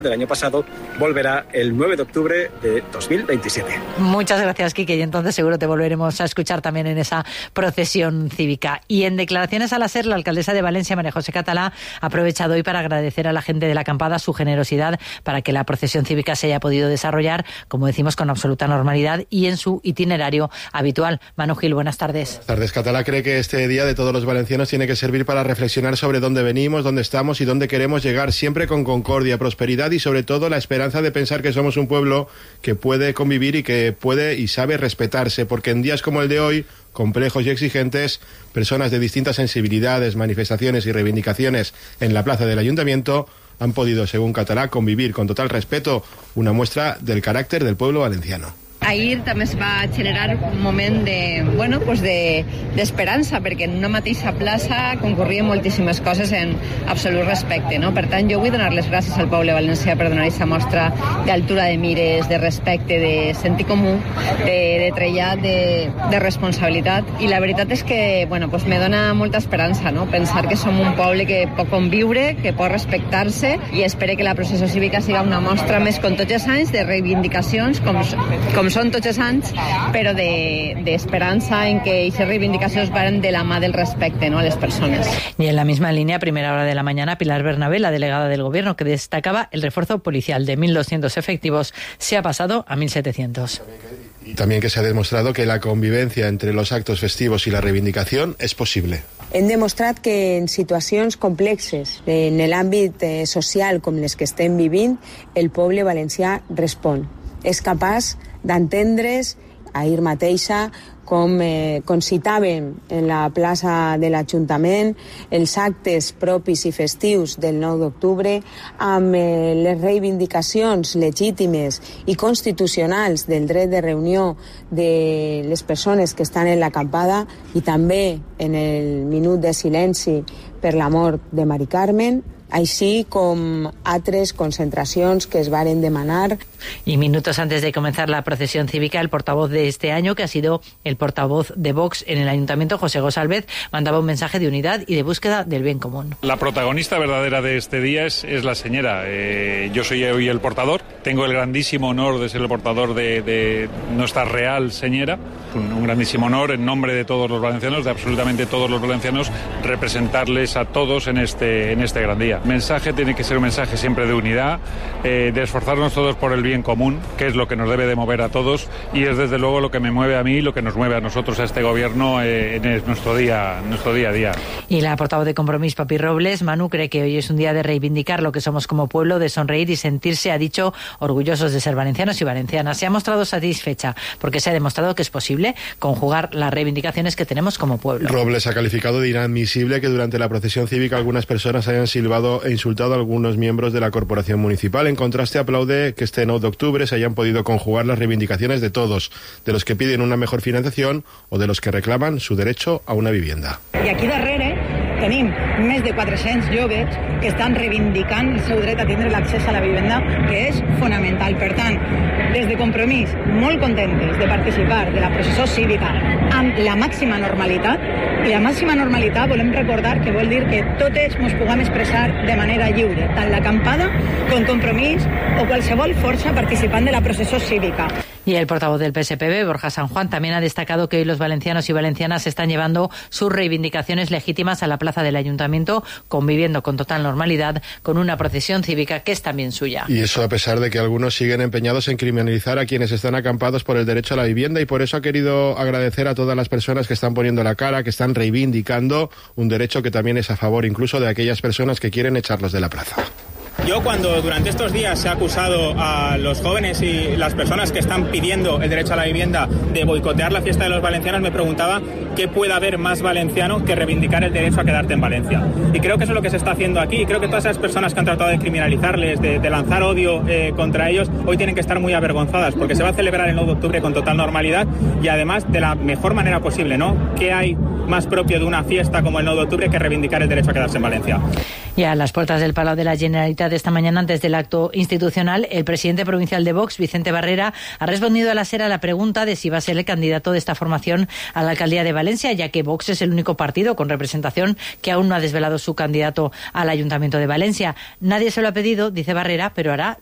del año pasado volverá el 9 de octubre de 2027. Muchas gracias, Quique, y entonces seguro te volveremos a escuchar también en esa procesión cívica. Y en declaraciones a la SER, la alcaldesa de Valencia, María José Catalá, ha aprovechado hoy para agradecer a la gente de la acampada su generosidad para que la procesión cívica se haya podido desarrollar, como decimos, con absoluta normalidad y en su itinerario habitual. Manu Gil, buenas tardes. Buenas tardes. Catalá cree que este día de todos los valencianos tiene que servir para reflexionar sobre dónde venimos, dónde estamos y dónde queremos llegar, siempre con concordia, prosperidad y sobre todo la esperanza de pensar que somos un pueblo que puede convivir y que puede y sabe respetarse, porque en días como el de hoy, complejos y exigentes, personas de distintas sensibilidades, manifestaciones y reivindicaciones en la plaza del Ayuntamiento han podido, según Catalá, convivir con total respeto, una muestra del carácter del pueblo valenciano. Ahir també es va generar un moment d'esperança, perquè en una mateixa plaça concorrien moltíssimes coses en absolut respecte, no? Per tant, jo vull donar les gràcies al poble valencià per donar aquesta mostra d'altura de mires, de respecte, de sentit comú, de trellat, de responsabilitat. I la veritat és que me dona molta esperança, no? Pensar que som un poble que pot conviure, que pot respectar-se, i espero que la processió cívica siga una mostra més com tots els anys de reivindicacions, com són tots els anys, però d'esperança en que aquestes reivindicacions van de la mà del respecte, ¿no?, a les persones. Y en la misma línea, a primera hora de la mañana, Pilar Bernabé, la delegada del Gobierno, que destacaba el refuerzo policial de 1.200 efectivos, se ha pasado a 1.700. Y también que se ha demostrado que la convivencia entre los actos festivos y la reivindicación es posible. Hem demostrat que en situacions complexes, en l'àmbit social com les que estem vivint, el poble valencià respon. És capaç d'entendre's. Ahir mateixa, com concitàvem en la plaça de l'Ajuntament, els actes propis i festius del 9 d'octubre, amb les reivindicacions legítimes i constitucionals del dret de reunió de les persones que estan en l'acampada i també en el minut de silenci per la mort de Mari Carmen, així com altres concentracions que es varen demanar. Y minutos antes de comenzar la procesión cívica, el portavoz de este año, que ha sido el portavoz de Vox en el Ayuntamiento, José González, mandaba un mensaje de unidad y de búsqueda del bien común. La protagonista verdadera de este día es la señora. Yo soy hoy el portador. Tengo el grandísimo honor de ser el portador de nuestra real señora. Un grandísimo honor en nombre de todos los valencianos, de absolutamente todos los valencianos, representarles a todos en este gran día. El mensaje tiene que ser un mensaje siempre de unidad, de esforzarnos todos por el bien común, que es lo que nos debe de mover a todos, y es desde luego lo que me mueve a mí, lo que nos mueve a nosotros, a este gobierno, en nuestro día a día. Y la portavoz de Compromís, Papi Robles, Manu, cree que hoy es un día de reivindicar lo que somos como pueblo, de sonreír y sentirse, ha dicho, orgullosos de ser valencianos y valencianas. Se ha mostrado satisfecha porque se ha demostrado que es posible conjugar las reivindicaciones que tenemos como pueblo. Robles ha calificado de inadmisible que durante la procesión cívica algunas personas hayan silbado e insultado a algunos miembros de la corporación municipal. En contraste, aplaude que este 9 de octubre se hayan podido conjugar las reivindicaciones de todos, de los que piden una mejor financiación o de los que reclaman su derecho a una vivienda. I aquí darrere tenim més de 400 joves que estan reivindicant el seu dret a tindre l'accés a la vivenda, que és fonamental. Per tant, des de Compromís, molt contentes de participar de la processó cívica amb la màxima normalitat, i la màxima normalitat volem recordar que vol dir que totes ens puguem expressar de manera lliure, tant l'acampada com Compromís o qualsevol força participant de la processó cívica. Y el portavoz del PSPB, Borja San Juan, también ha destacado que hoy los valencianos y valencianas están llevando sus reivindicaciones legítimas a la plaza del Ayuntamiento, conviviendo con total normalidad con una procesión cívica que es también suya. Y eso a pesar de que algunos siguen empeñados en criminalizar a quienes están acampados por el derecho a la vivienda, y por eso ha querido agradecer a todas las personas que están poniendo la cara, que están reivindicando un derecho que también es a favor incluso de aquellas personas que quieren echarlos de la plaza. Yo, cuando durante estos días se ha acusado a los jóvenes y las personas que están pidiendo el derecho a la vivienda de boicotear la fiesta de los valencianos, me preguntaba qué puede haber más valenciano que reivindicar el derecho a quedarte en Valencia. Y creo que eso es lo que se está haciendo aquí. Y creo que todas esas personas que han tratado de criminalizarles, de lanzar odio contra ellos, hoy tienen que estar muy avergonzadas, porque se va a celebrar el 9 de octubre con total normalidad y además de la mejor manera posible, ¿no? ¿Qué hay más propio de una fiesta como el 9 de octubre que reivindicar el derecho a quedarse en Valencia. Y a las puertas del Palau de la Generalitat de esta mañana, antes del acto institucional, el presidente provincial de Vox, Vicente Barrera, ha respondido a la SER a la pregunta de si va a ser el candidato de esta formación a la alcaldía de Valencia, ya que Vox es el único partido con representación que aún no ha desvelado su candidato al Ayuntamiento de Valencia. Nadie se lo ha pedido, dice Barrera, pero hará